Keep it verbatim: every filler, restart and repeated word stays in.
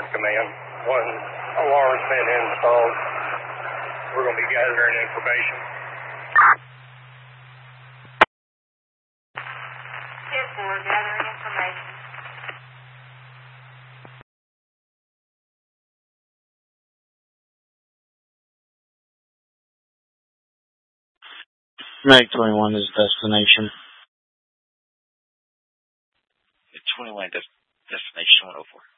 Command. One alarm's been installed. We're going to be gathering information. ten four, gathering information. Mag twenty-one is destination. twenty-one, des- destination one oh four.